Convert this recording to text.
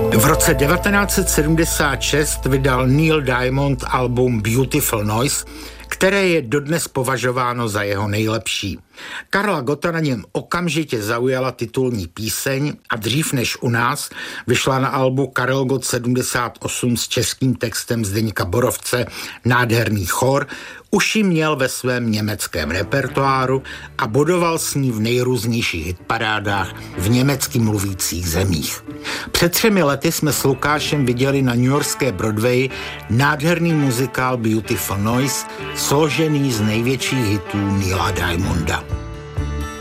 V roce 1976 vydal Neil Diamond album Beautiful Noise, které je dodnes považováno za jeho nejlepší. Karla Gotta na něm okamžitě zaujala titulní píseň a dřív než u nás vyšla na albu Karel Gott 78 s českým textem Zdeňka Borovce Nádherný chor, už ji měl ve svém německém repertoáru a bodoval s ní v nejrůznějších hitparádách v německy mluvících zemích. Před 3 lety jsme s Lukášem viděli na newyorské Broadwayi nádherný muzikál Beautiful Noise, složený z největších hitů Neila Diamonda.